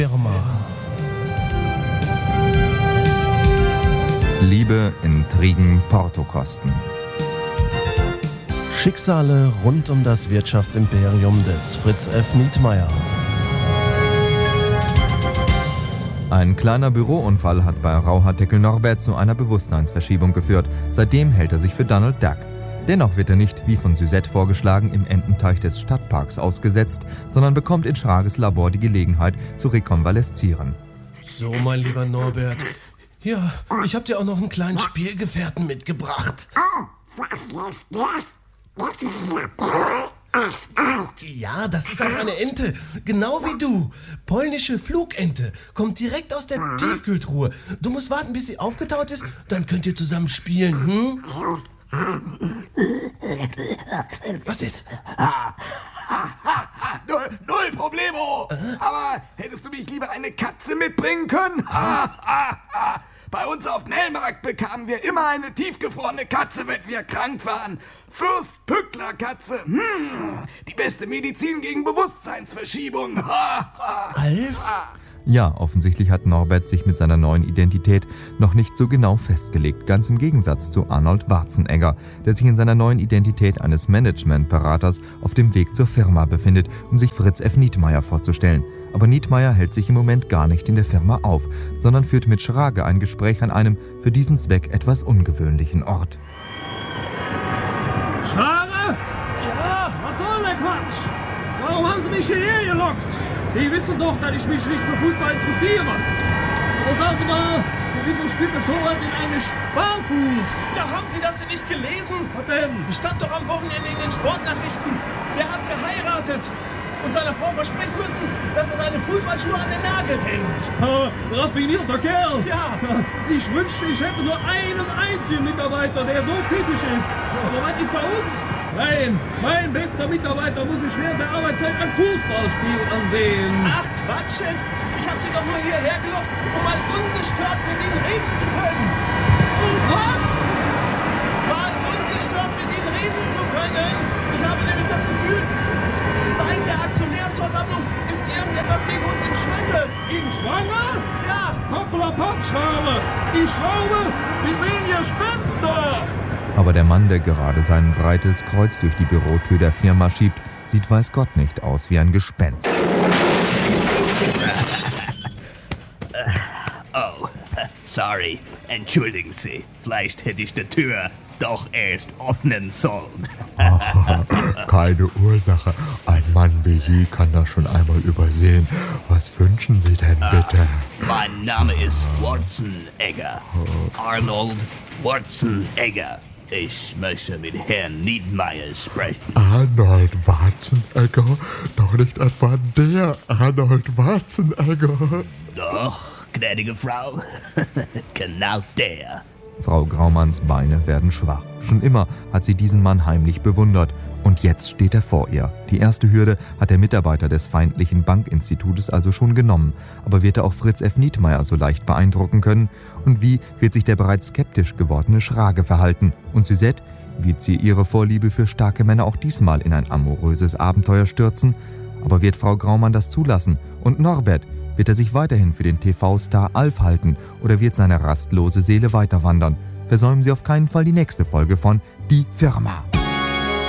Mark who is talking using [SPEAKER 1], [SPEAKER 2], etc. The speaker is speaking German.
[SPEAKER 1] Firma.
[SPEAKER 2] Liebe, Intrigen, Portokosten.
[SPEAKER 1] Schicksale rund um das Wirtschaftsimperium des Fritz F. Nietmeyer.
[SPEAKER 2] Ein kleiner Bürounfall hat bei Rauhaardeckel Norbert zu einer Bewusstseinsverschiebung geführt. Seitdem hält er sich für Donald Duck. Dennoch wird er nicht, wie von Suzette vorgeschlagen, im Ententeich des Stadtparks ausgesetzt, sondern bekommt in Schrages Labor die Gelegenheit zu rekonvaleszieren.
[SPEAKER 1] So, mein lieber Norbert. Ja, ich hab dir auch noch einen kleinen Spielgefährten mitgebracht.
[SPEAKER 3] Oh, was ist das? Das ist ja
[SPEAKER 1] Ja, das ist auch eine Ente. Genau wie du. Polnische Flugente. Kommt direkt aus der Tiefkühltruhe. Du musst warten, bis sie aufgetaut ist, dann könnt ihr zusammen spielen, hm? Was ist?
[SPEAKER 4] Null Problemo. Aber hättest du mich lieber eine Katze mitbringen können? Bei uns auf dem Hellmarkt bekamen wir immer eine tiefgefrorene Katze, wenn wir krank waren. Fürst-Pückler-Katze. Die beste Medizin gegen Bewusstseinsverschiebung.
[SPEAKER 1] Alf?
[SPEAKER 2] Ja, offensichtlich hat Norbert sich mit seiner neuen Identität noch nicht so genau festgelegt, ganz im Gegensatz zu Arnold Warzenegger, der sich in seiner neuen Identität eines Managementberaters auf dem Weg zur Firma befindet, um sich Fritz F. Nietmeyer vorzustellen. Aber Nietmeyer hält sich im Moment gar nicht in der Firma auf, sondern führt mit Schrage ein Gespräch an einem für diesen Zweck etwas ungewöhnlichen Ort.
[SPEAKER 5] Schrage?
[SPEAKER 1] Ja?
[SPEAKER 5] Was soll der Quatsch? Warum haben Sie mich hierher gelockt? Sie wissen doch, dass ich mich nicht für Fußball interessiere. Aber sagen Sie mal, wieso spielt der Torwart denn eigentlich barfuß?
[SPEAKER 1] Ja, haben Sie das denn nicht gelesen?
[SPEAKER 5] Was denn?
[SPEAKER 1] Stand doch am Wochenende in den Sportnachrichten. Der hat geheiratet und seiner Frau versprechen müssen, dass er seine Fußballschuhe an den Nagel hängt.
[SPEAKER 5] Raffinierter Kerl.
[SPEAKER 1] Ja.
[SPEAKER 5] Ich wünschte, ich hätte nur einen einzigen Mitarbeiter, der so pfiffig ist. Aber was ist bei uns? Nein, mein bester Mitarbeiter muss sich während der Arbeitszeit ein Fußballspiel ansehen.
[SPEAKER 1] Ach Quatsch, Chef. Ich hab Sie doch nur hierher gelockt, um mal ungestört mit Ihnen reden zu können.
[SPEAKER 5] Was?
[SPEAKER 1] Mal ungestört mit Ihnen reden zu können. Ich habe nämlich das Gefühl, seit der Aktionärsversammlung ist irgendetwas gegen uns im Schwange.
[SPEAKER 5] Im Schwanger?
[SPEAKER 1] Ja.
[SPEAKER 5] Hoppla-Pappschale. Ich glaube, Sie sehen Gespenster.
[SPEAKER 2] Aber der Mann, der gerade sein breites Kreuz durch die Bürotür der Firma schiebt, sieht weiß Gott nicht aus wie ein Gespenst.
[SPEAKER 6] Oh, sorry. Entschuldigen Sie. Vielleicht hätte ich die Tür doch erst öffnen sollen.
[SPEAKER 7] Keine Ursache. Ein Mann wie Sie kann das schon einmal übersehen. Was wünschen Sie denn bitte?
[SPEAKER 6] Mein Name ist Warzenegger. Arnold Warzenegger. Ich möchte mit Herrn Nietmeyer sprechen.
[SPEAKER 7] Arnold Warzenegger? Doch nicht etwa der Arnold Warzenegger.
[SPEAKER 6] Doch, gnädige Frau. Genau der.
[SPEAKER 2] Frau Graumanns Beine werden schwach. Schon immer hat sie diesen Mann heimlich bewundert. Und jetzt steht er vor ihr. Die erste Hürde hat der Mitarbeiter des feindlichen Bankinstitutes also schon genommen. Aber wird er auch Fritz F. Nietmeyer so leicht beeindrucken können? Und wie wird sich der bereits skeptisch gewordene Schrage verhalten? Und Suzette, wird sie ihre Vorliebe für starke Männer auch diesmal in ein amoröses Abenteuer stürzen? Aber wird Frau Graumann das zulassen? Und Norbert, wird er sich weiterhin für den TV-Star Alf halten? Oder wird seine rastlose Seele weiterwandern? Versäumen Sie auf keinen Fall die nächste Folge von Die Firma.